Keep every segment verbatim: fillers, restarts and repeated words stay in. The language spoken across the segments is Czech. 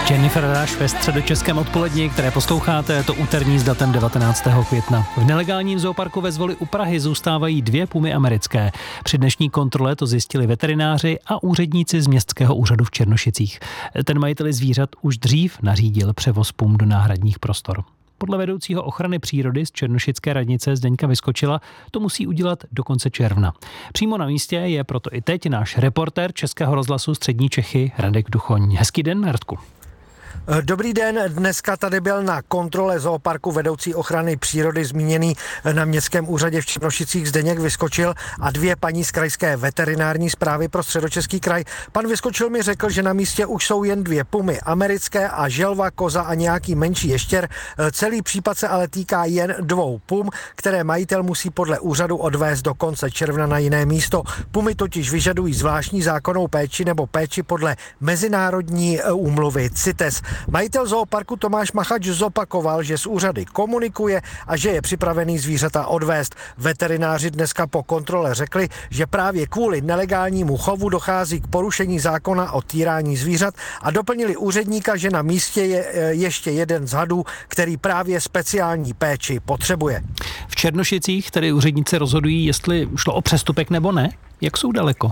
Jennifer Rush ve středočeském odpoledni, které posloucháte, to úterní s datem devatenáctého května. V nelegálním zooparku ve Zvoli u Prahy zůstávají dvě pumy americké. Při dnešní kontrole to zjistili veterináři a úředníci z Městského úřadu v Černošicích. Ten majiteli zvířat už dřív nařídil převoz pum do náhradních prostor. Podle vedoucího ochrany přírody z černošické radnice Zdeňka Vyskočila to musí udělat do konce června. Přímo na místě je proto i teď náš reportér Českého rozhlasu Střední Čechy Radek Duchoň. Hezký den, Radku. Dobrý den, dneska tady byl na kontrole zooparku vedoucí ochrany přírody zmíněný na Městském úřadě v Černošicích Zdeněk Vyskočil a dvě paní z krajské veterinární správy pro Středočeský kraj. Pan Vyskočil mi řekl, že na místě už jsou jen dvě pumy americké a želva, koza a nějaký menší ještěr. Celý případ se ale týká jen dvou pum, které majitel musí podle úřadu odvést do konce června na jiné místo. Pumy totiž vyžadují zvláštní zákonnou péči nebo péči podle mezinárodní úmluvy CITES. Majitel zooparku Tomáš Machač zopakoval, že s úřady komunikuje a že je připravený zvířata odvést. Veterináři dneska po kontrole řekli, že právě kvůli nelegálnímu chovu dochází k porušení zákona o týrání zvířat a doplnili úředníka, že na místě je ještě jeden z hadů, který právě speciální péči potřebuje. V Černošicích tedy úředníci rozhodují, jestli šlo o přestupek nebo ne? Jak jsou daleko?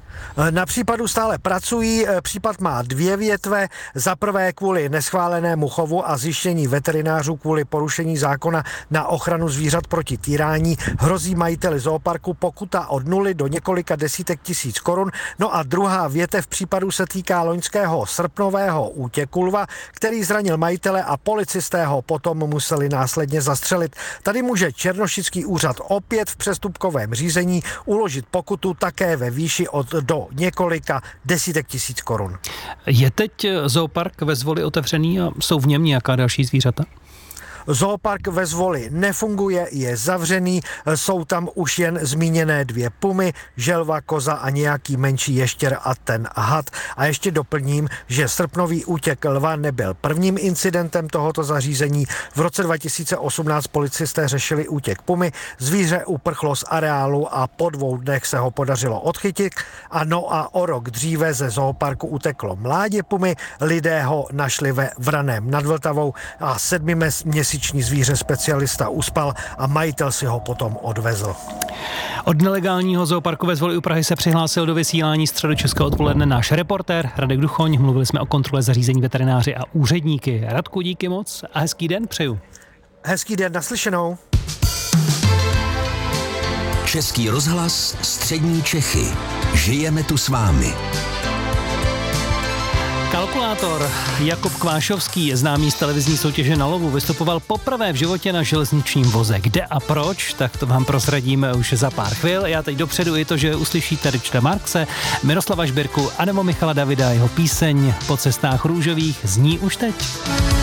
Na případu stále pracují, případ má dvě větve, za prvé kvůli neschválenému chovu a zjištění veterinářů kvůli porušení zákona na ochranu zvířat proti týrání. Hrozí majiteli zooparku pokuta od nuly do několika desítek tisíc korun. No a druhá větev případu se týká loňského srpnového útěku lva, který zranil majitele a policisté ho potom museli následně zastřelit. Tady může černošický úřad opět v přestupkovém řízení uložit pokutu také ve výši od do několika desítek tisíc korun. Je teď zoopark ve Zvoli otevřený a jsou v něm nějaká další zvířata? Zoopark ve Zvoli nefunguje, je zavřený, jsou tam už jen zmíněné dvě pumy, želva, koza a nějaký menší ještěr a ten had. A ještě doplním, že srpnový útěk lva nebyl prvním incidentem tohoto zařízení. V roce dva tisíce osmnáct policisté řešili útěk pumy, zvíře uprchlo z areálu a po dvou dnech se ho podařilo odchytit. A no a o rok dříve ze zooparku uteklo mládě pumy, lidé ho našli ve Vraném nad Vltavou a sedmiměsíční zvíře specialista uspal a majitel si ho potom odvezl. Od nelegálního zooparku ve Zvoli u Prahy se přihlásil do vysílání Středočeského odpoledne náš reportér Radek Duchoň. Mluvili jsme o kontrole zařízení veterináři a úředníky. Radku, díky moc a hezký den přeju. Hezký den, naslyšenou. Český rozhlas Střední Čechy. Žijeme tu s vámi. Kalkulátor Jakub Kvášovský, známý z televizní soutěže Na lovu, vystupoval poprvé v životě na železničním voze. Kde a proč, tak to vám prozradíme už za pár chvil. Já teď dopředu i to, že uslyšíte Richarda Marxe, Miroslava Žbirku anebo Michala Davida, jeho píseň Po cestách růžových zní už teď.